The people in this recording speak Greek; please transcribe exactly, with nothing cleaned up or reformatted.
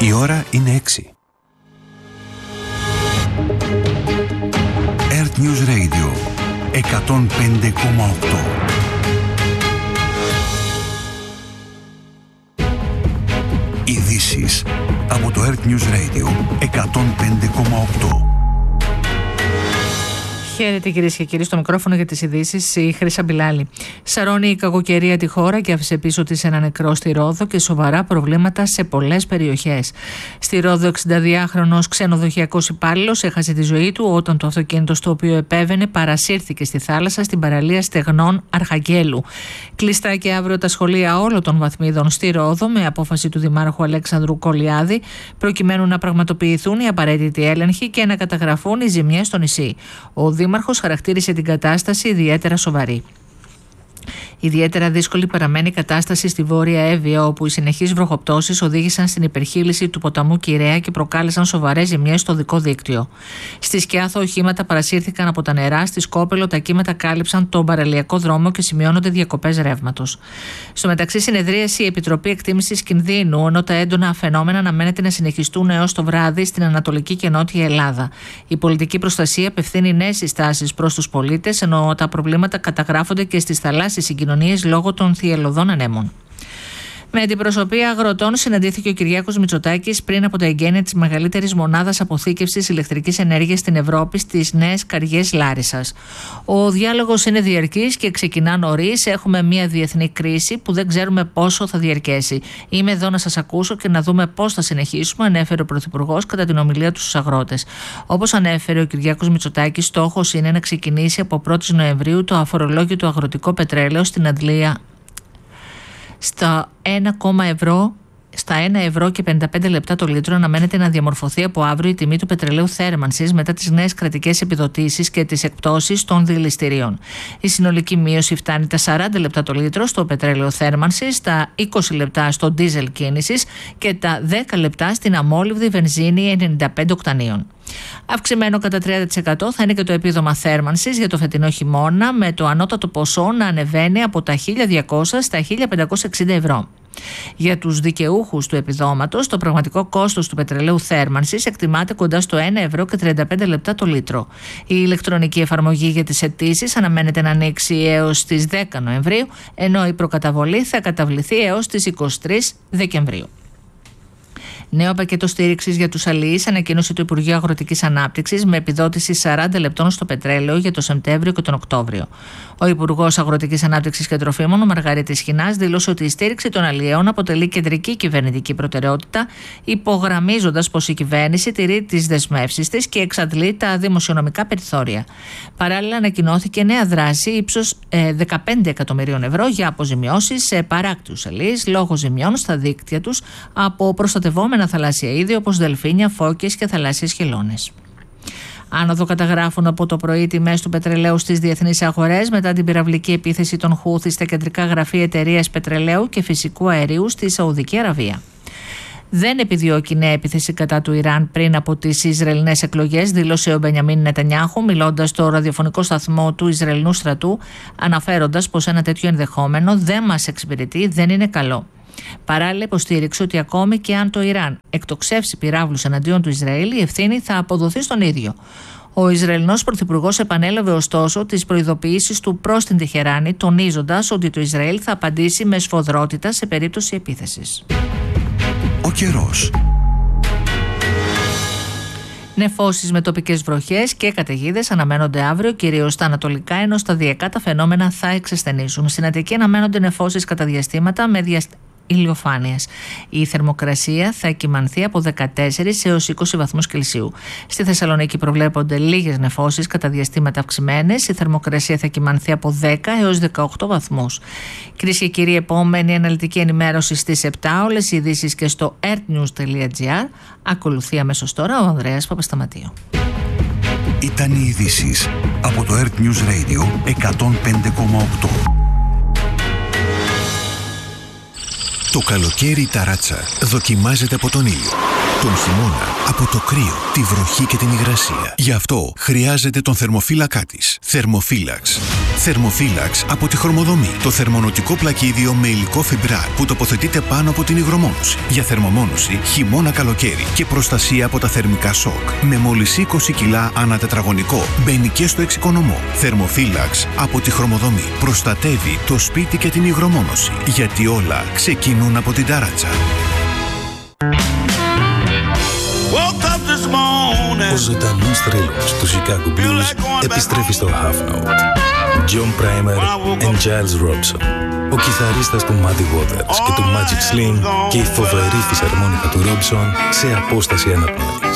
Η ώρα είναι έξι. Earth News Radio εκατόν πέντε κόμμα οκτώ. Ειδήσεις από το Earth News Radio εκατόν πέντε κόμμα οκτώ. Χαίρετε κυρίες και κύριοι, στο μικρόφωνο για τις ειδήσεις η Χρύσα Μπιλάλη. Σαρώνει η κακοκαιρία τη χώρα και άφησε πίσω της ένα νεκρό στη Ρόδο και σοβαρά προβλήματα σε πολλές περιοχές. Στη Ρόδο, εξηνταδυάχρονος ξενοδοχειακός υπάλληλος έχασε τη ζωή του όταν το αυτοκίνητο στο οποίο επέβαινε παρασύρθηκε στη θάλασσα στην παραλία Στεγνών Αρχαγγέλου. Κλειστά και αύριο τα σχολεία όλων των βαθμίδων στη Ρόδο με απόφαση του Δημάρχου Αλέξανδρου Κολιάδη, προκειμένου να πραγματοποιηθούν οι απαραίτητοι έλεγχοι και να καταγραφούν οι ζημιές στο νησί. Ο Ο Δήμαρχος χαρακτήρισε την κατάσταση ιδιαίτερα σοβαρή. Ιδιαίτερα δύσκολη παραμένει η κατάσταση στη Βόρεια Εύβοια, όπου οι συνεχείς βροχοπτώσεις οδήγησαν στην υπερχείληση του ποταμού Κυραία και προκάλεσαν σοβαρές ζημιές στο οδικό δίκτυο. Στη Σκιάθο, οχήματα παρασύρθηκαν από τα νερά, στη Σκόπελο τα κύματα κάλυψαν τον παραλιακό δρόμο και σημειώνονται διακοπές ρεύματος. Στο μεταξύ, συνεδρίασε η Επιτροπή Εκτίμησης Κινδύνου, ενώ τα έντονα φαινόμενα αναμένεται να συνεχιστούν έως το βράδυ στην Ανατολική και Νότια Ελλάδα. Η πολιτική προστασία απευθύνει νέες συστάσεις προς τους πολίτες, ενώ τα προβλήματα καταγράφονται και στις θαλάσσιες συγκοινωνίες λόγω των θυελλωδών ανέμων. Με αντιπροσωπεία αγροτών συναντήθηκε ο Κυριάκος Μητσοτάκης πριν από τα εγγένεια της μεγαλύτερης μονάδας αποθήκευσης ηλεκτρικής ενέργειας στην Ευρώπη στις νέες Καριές Λάρισσας. Ο διάλογος είναι διαρκής και ξεκινά νωρίς. Έχουμε μια διεθνή κρίση που δεν ξέρουμε πόσο θα διαρκέσει. Είμαι εδώ να σας ακούσω και να δούμε πώς θα συνεχίσουμε, ανέφερε ο Πρωθυπουργός κατά την ομιλία του στους αγρότες. Όπως ανέφερε ο Κυριάκος Μητσοτάκης, στόχος είναι να ξεκινήσει από πρώτη Νοεμβρίου το αφορολόγητο αγροτικό πετρέλαιο στην Αντλία στα ένα ευρώ. Στα ένα ευρώ και πενήντα πέντε λεπτά το λίτρο αναμένεται να διαμορφωθεί από αύριο η τιμή του πετρελαίου θέρμανσης μετά τις νέες κρατικές επιδοτήσεις και τις εκπτώσεις των δηληστηρίων. Η συνολική μείωση φτάνει τα σαράντα λεπτά το λίτρο στο πετρέλαιο θέρμανσης, τα είκοσι λεπτά στο ντίζελ κίνησης και τα δέκα λεπτά στην αμόλυβδη βενζίνη ενενήντα πέντε οκτανίων. Αυξημένο κατά τριάντα τοις εκατό θα είναι και το επίδομα θέρμανσης για το φετινό χειμώνα, με το ανώτατο ποσό να ανεβαίνει από τα χίλια διακόσια στα χίλια πεντακόσια εξήντα ευρώ. Για τους δικαιούχους του επιδόματος, το πραγματικό κόστος του πετρελαίου θέρμανσης εκτιμάται κοντά στο ένα ευρώ και τριάντα πέντε λεπτά το λίτρο. Η ηλεκτρονική εφαρμογή για τις αιτήσεις αναμένεται να ανοίξει έως τις δέκα Νοεμβρίου, ενώ η προκαταβολή θα καταβληθεί έως τις είκοσι τρεις Δεκεμβρίου. Νέο πακέτο στήριξης για τους αλληλείς ανακοίνωσε το Υπουργείο Αγροτικής Ανάπτυξης με επιδότηση σαράντα λεπτών στο πετρέλαιο για το Σεπτέμβριο και τον Οκτώβριο. Ο Υπουργός Αγροτικής Ανάπτυξης και Τροφίμων, ο Μαργαρίτης Χινάς, δήλωσε ότι η στήριξη των αλλιέων αποτελεί κεντρική κυβερνητική προτεραιότητα, υπογραμμίζοντας πως η κυβέρνηση τηρεί τις δεσμεύσεις της και εξαντλεί τα δημοσιονομικά περιθώρια. Παράλληλα, ανακοινώθηκε νέα δράση ύψους ε, δεκαπέντε εκατομμυρίων ευρώ για αποζημιώσεις σε παράκτιους αλληλείς λόγω ζημιών στα δίκτυα τους από προστατευόμενα θαλάσσια είδη όπως δελφίνια, φώκες και θαλάσσιες χελώνες. Άνοδο καταγράφουν από το πρωί τιμές του πετρελαίου στις διεθνείς αγορές μετά την πυραυλική επίθεση των Χούθη στα κεντρικά γραφεία εταιρείας πετρελαίου και φυσικού αερίου στη Σαουδική Αραβία. Δεν επιδιώκει νέα επίθεση κατά του Ιράν πριν από τις Ισραηλινές εκλογές, δήλωσε ο Μπενιαμίν Νετανιάχου, μιλώντας στο ραδιοφωνικό σταθμό του Ισραηλινού στρατού, αναφέροντας πως ένα τέτοιο ενδεχόμενο δεν μας εξυπηρετεί, δεν είναι καλό. Παράλληλα, υποστήριξε ότι ακόμη και αν το Ιράν εκτοξεύσει πυράβλους εναντίον του Ισραήλ, η ευθύνη θα αποδοθεί στον ίδιο. Ο Ισραηλινός Πρωθυπουργός επανέλαβε ωστόσο τις προειδοποιήσεις του προς την Τεχεράνη, τονίζοντας ότι το Ισραήλ θα απαντήσει με σφοδρότητα σε περίπτωση επίθεσης. Ο καιρός. Νεφώσεις με τοπικές βροχές και καταιγίδες αναμένονται αύριο, κυρίως στα ανατολικά, ενώ σταδιακά τα φαινόμενα θα εξασθενήσουν. Στην Αττική αναμένονται νεφώσεις κατά διαστήματα με διαστήματα ηλιοφάνειας. Η θερμοκρασία θα κυμανθεί από δεκατέσσερις έως είκοσι βαθμούς Κελσίου. Στη Θεσσαλονίκη προβλέπονται λίγες νεφώσεις κατά διαστήματα αυξημένες. Η θερμοκρασία θα κυμανθεί από δέκα έως δεκαοκτώ βαθμούς. Κυρίες και κύριοι, επόμενη αναλυτική ενημέρωση στις επτά. Όλες οι ειδήσεις και στο earthnews τελεία gr. Ακολουθεί αμέσως τώρα ο Ανδρέας Παπασταματίου. Ήταν οι ειδήσεις από το Earth News Radio εκατόν πέντε κόμμα οκτώ. Το καλοκαίρι η ταράτσα δοκιμάζεται από τον ήλιο. τον χειμώνα από το κρύο, τη βροχή και την υγρασία. Γι' αυτό χρειάζεται τον θερμοφύλακά της. Θερμοφύλαξ. Θερμοφύλαξ από τη Χρωμοδομή. Το θερμονοτικό πλακίδιο με υλικό φιμπράρ που τοποθετείται πάνω από την υγρομόνωση. Για θερμομόνωση χειμώνα-καλοκαίρι και προστασία από τα θερμικά σοκ. Με μόλις είκοσι κιλά ανά τετραγωνικό. Μπαίνει και στο εξοικονομό. Θερμοφύλαξ από τη Χρωμοδομή. Προστατεύει το σπίτι και την υγρομόνωση. Γιατί όλα ξεκινούν από την ταράτσα. Ο ζωντανός θρύλος του Chicago Blues επιστρέφει στο Half Note. John Primer and Giles Robson. Ο κιθαρίστας του Muddy Waters και του Magic Slim και η φοβερή φυσαρμόνικα του Robson σε απόσταση αναπνοής.